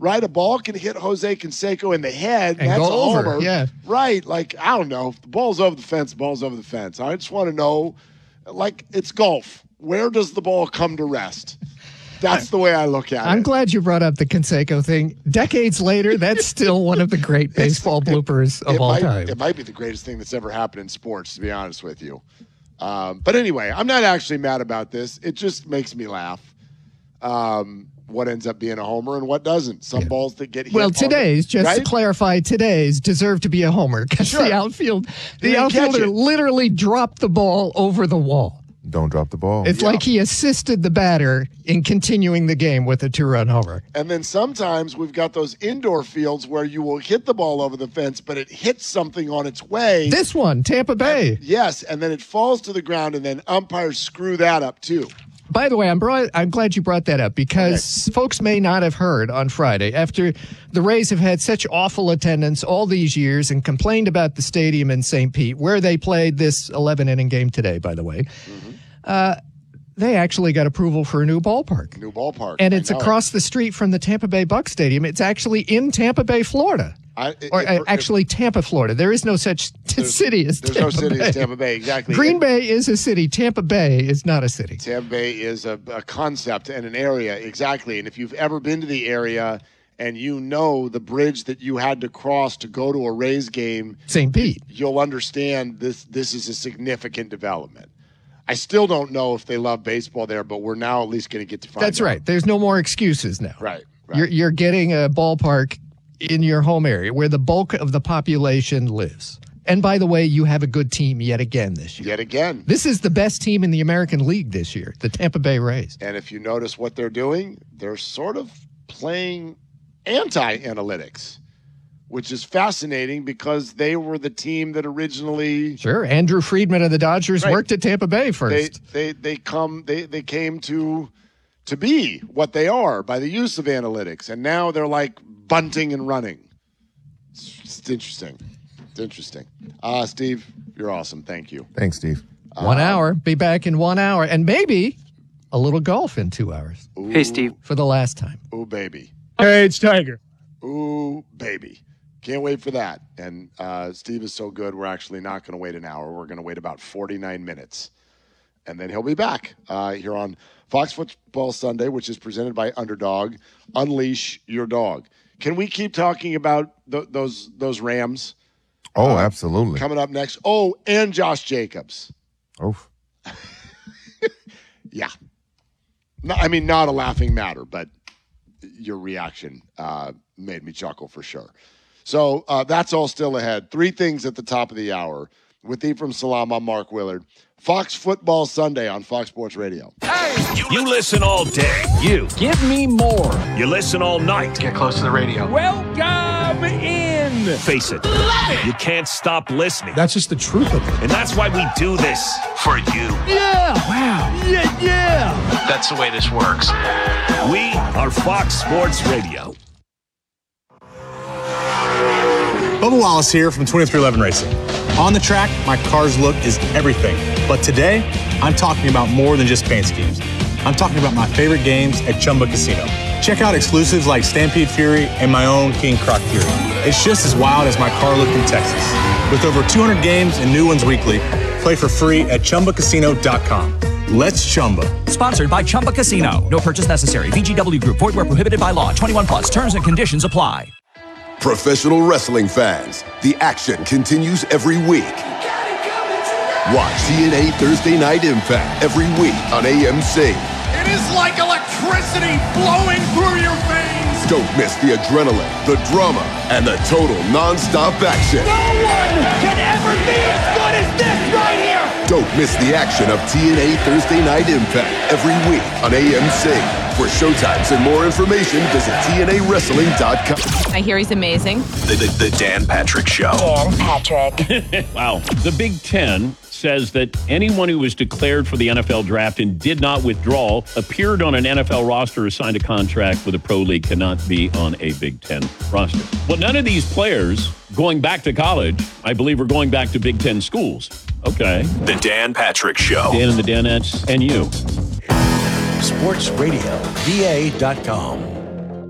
right? A ball can hit Jose Canseco in the head. And that's go a homer. over, yeah. Right. Like, I don't know. If the ball's over the fence, the ball's over the fence. I just want to know, like, it's golf. Where does the ball come to rest? That's the way I look at it. I'm glad you brought up the Canseco thing. Decades later, that's still one of the great baseball bloopers of all time. It might be the greatest thing that's ever happened in sports, to be honest with you. But anyway, I'm not actually mad about this. It just makes me laugh. What ends up being a homer and what doesn't. Some balls that get hit. Well, today's, just right? to clarify, today's deserve to be a homer because Sure. the outfielder literally dropped the ball over the wall. Don't drop the ball. It's like he assisted the batter in continuing the game with a 2-run homer. And then sometimes we've got those indoor fields where you will hit the ball over the fence, but it hits something on its way. This one, Tampa Bay. Yes, and then it falls to the ground, and then umpires screw that up too. By the way, I'm glad you brought that up because folks may not have heard on Friday after the Rays have had such awful attendance all these years and complained about the stadium in St. Pete, where they played this 11-inning game today, by the way. They actually got approval for a new ballpark. New ballpark. And it's across the street from the Tampa Bay Bucs Stadium. It's actually in Tampa Bay, Florida. Tampa, Florida. There is no such city as Tampa Bay. There's no city as Tampa Bay, exactly. Green Bay is a city. Tampa Bay is not a city. Tampa Bay is a concept and an area, exactly. And if you've ever been to the area and you know the bridge that you had to cross to go to a Rays game, St. Pete, you'll understand this is a significant development. I still don't know if they love baseball there, but we're now at least going to get to find out. That's right. There's no more excuses now. Right. You're getting a ballpark in your home area where the bulk of the population lives. And by the way, you have a good team yet again this year. Yet again. This is the best team in the American League this year, the Tampa Bay Rays. And if you notice what they're doing, they're sort of playing anti-analytics, which is fascinating because they were the team that originally... Sure, Andrew Friedman of the Dodgers worked at Tampa Bay first. They came to be what they are by the use of analytics, and now they're like bunting and running. It's interesting. It's interesting. Steve, you're awesome. Thank you. Thanks, Steve. 1 hour. Be back in 1 hour. And maybe a little golf in 2 hours. Ooh, hey, Steve. For the last time. Ooh, baby. Hey, it's Tiger. Ooh, baby. Can't wait for that. And Steve is so good, we're actually not going to wait an hour. We're going to wait about 49 minutes. And then he'll be back here on Fox Football Sunday, which is presented by Underdog. Unleash your dog. Can we keep talking about those Rams? Oh, absolutely. Coming up next. Oh, and Josh Jacobs. Oh. Yeah. No, I mean, not a laughing matter, but your reaction made me chuckle for sure. So that's all still ahead. 3 things at the top of the hour. With Ephraim Salam, I'm Mark Willard. Fox Football Sunday on Fox Sports Radio. Hey! You listen all day. You. Give me more. You listen all night. Get close to the radio. Welcome in. Face it. You can't stop listening. That's just the truth of it. And that's why we do this for you. Yeah. Wow. Yeah. That's the way this works. We are Fox Sports Radio. Bubba Wallace here from 2311 Racing. On the track, my car's look is everything. But today, I'm talking about more than just paint schemes. I'm talking about my favorite games at Chumba Casino. Check out exclusives like Stampede Fury and my own King Croc Fury. It's just as wild as my car look in Texas. With over 200 games and new ones weekly, play for free at ChumbaCasino.com. Let's Chumba. Sponsored by Chumba Casino. No purchase necessary. VGW Group. Void where prohibited by law. 21 plus. Terms and conditions apply. Professional wrestling fans, the action continues every week. Watch TNA Thursday Night Impact every week on AMC. It is like electricity flowing through your veins. Don't miss the adrenaline, the drama, and the total non-stop action. No one can ever be as good as this right here. Don't miss the action of TNA Thursday Night Impact every week on AMC. For showtimes and more information, visit TNAWrestling.com. I hear he's amazing. The Dan Patrick Show. Dan Patrick. Wow. The Big Ten says that anyone who was declared for the NFL draft and did not withdraw, appeared on an NFL roster or signed a contract with a pro league cannot be on a Big Ten roster. Well, none of these players going back to college, I believe, are going back to Big Ten schools. Okay. The Dan Patrick Show. Dan and the Danettes and you. SportsRadioVA.com.